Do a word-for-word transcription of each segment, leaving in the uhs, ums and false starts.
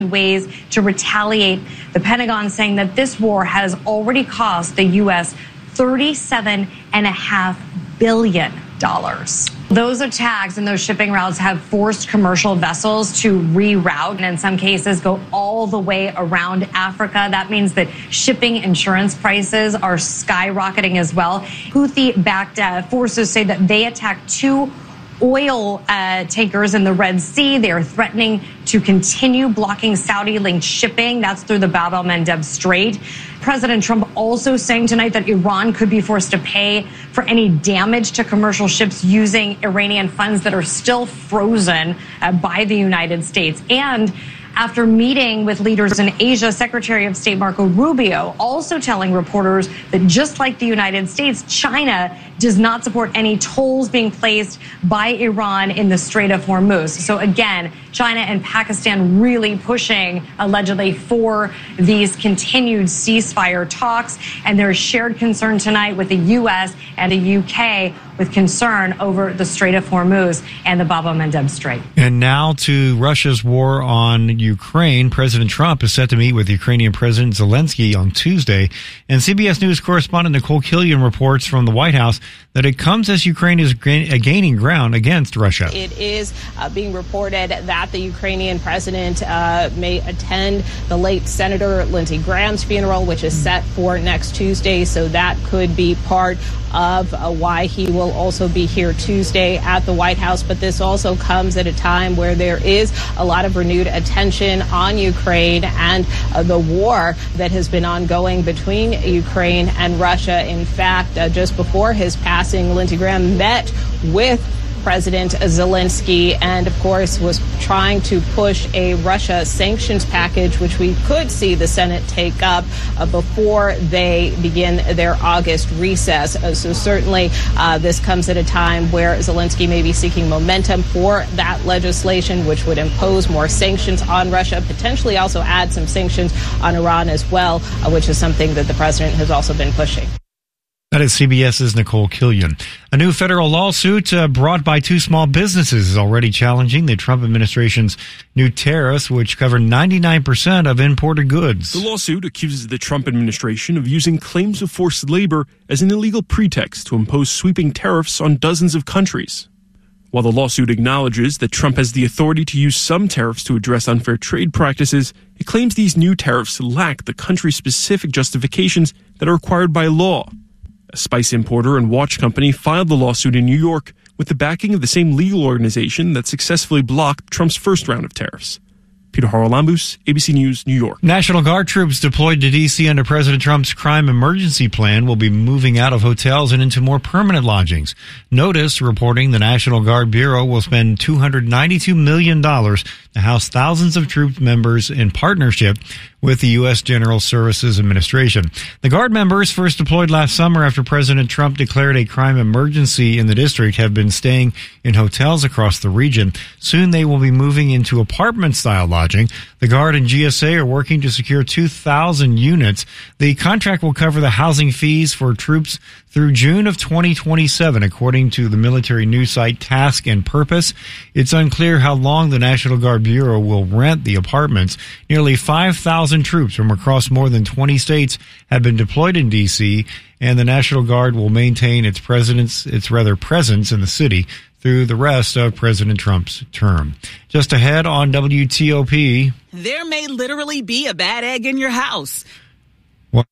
ways to retaliate. The Pentagon saying that this war has already cost the U S thirty-seven point five billion dollars. Those attacks and those shipping routes have forced commercial vessels to reroute and in some cases go all the way around Africa. That means that shipping insurance prices are skyrocketing as well. Houthi-backed uh, forces say that they attacked two oil uh, tankers in the Red Sea. They are threatening to continue blocking Saudi-linked shipping. That's through the Bab el-Mandeb Strait. President Trump also saying tonight that Iran could be forced to pay for any damage to commercial ships using Iranian funds that are still frozen uh, by the United States. And after meeting with leaders in Asia, Secretary of State Marco Rubio also telling reporters that just like the United States, China does not support any tolls being placed by Iran in the Strait of Hormuz. So again, China and Pakistan really pushing allegedly for these continued ceasefire talks. And there's shared concern tonight with the U S and the U K with concern over the Strait of Hormuz and the Bab el-Mandeb Strait. And now to Russia's war on Ukraine. President Trump is set to meet with Ukrainian President Zelensky on Tuesday. And C B S News correspondent Nicole Killion reports from the White House that it comes as Ukraine is gaining ground against Russia. It is uh, being reported that the Ukrainian president uh, may attend the late Senator Lindsey Graham's funeral, which is set for next Tuesday. So that could be part of uh, why he will also be here Tuesday at the White House. But this also comes at a time where there is a lot of renewed attention on Ukraine and uh, the war that has been ongoing between Ukraine and Russia. In fact, uh, just before his passing, Lindsey Graham met with President Zelensky and, of course, was trying to push a Russia sanctions package, which we could see the Senate take up uh, before they begin their August recess. Uh, so certainly uh, this comes at a time where Zelensky may be seeking momentum for that legislation, which would impose more sanctions on Russia, potentially also add some sanctions on Iran as well, uh, which is something that the president has also been pushing. That is CBS's Nicole Killion. A new federal lawsuit uh, brought by two small businesses is already challenging the Trump administration's new tariffs, which cover ninety-nine percent of imported goods. The lawsuit accuses the Trump administration of using claims of forced labor as an illegal pretext to impose sweeping tariffs on dozens of countries. While the lawsuit acknowledges that Trump has the authority to use some tariffs to address unfair trade practices, it claims these new tariffs lack the country-specific justifications that are required by law. A spice importer and watch company filed the lawsuit in New York with the backing of the same legal organization that successfully blocked Trump's first round of tariffs. Peter Haralambous, A B C News, New York. National Guard troops deployed to D C under President Trump's crime emergency plan will be moving out of hotels and into more permanent lodgings. Notice reporting the National Guard Bureau will spend two hundred ninety-two million dollars to house thousands of troop members in partnership with the U S General Services Administration. The Guard members, first deployed last summer after President Trump declared a crime emergency in the district, have been staying in hotels across the region. Soon they will be moving into apartment-style lodging. The Guard and G S A are working to secure two thousand units. The contract will cover the housing fees for troops through June of twenty twenty-seven, according to the military news site Task and Purpose. It's unclear how long the National Guard Bureau will rent the apartments. Nearly five thousand troops from across more than twenty states have been deployed in D C, and the National Guard will maintain its presence, its rather presence in the city through the rest of President Trump's term. Just ahead on W T O P. There may literally be a bad egg in your house. We'll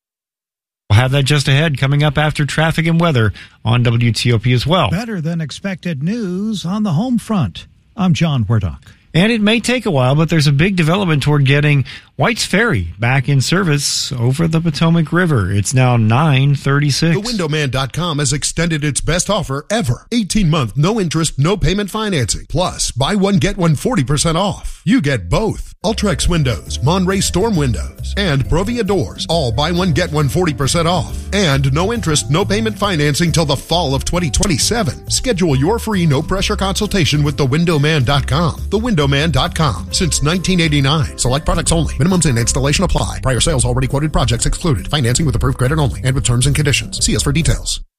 have that just ahead, coming up after traffic and weather on W T O P as well. Better than expected news on the home front. I'm John Werdock. And it may take a while, but there's a big development toward getting White's Ferry back in service over the Potomac River. It's now nine thirty-six. The window man dot com has extended its best offer ever. eighteen-month, no interest, no payment financing. Plus, buy one, get one forty percent off. You get both. Ultrex Windows, Monterey Storm Windows, and Provia Doors. All buy one, get one forty percent off. And no interest, no payment financing till the fall of twenty twenty-seven. Schedule your free no-pressure consultation with the window man dot com. the window man dot com. Since nineteen eighty-nine. Select products only. Minimums and installation apply. Prior sales already quoted projects excluded. Financing with approved credit only and with terms and conditions. See us for details.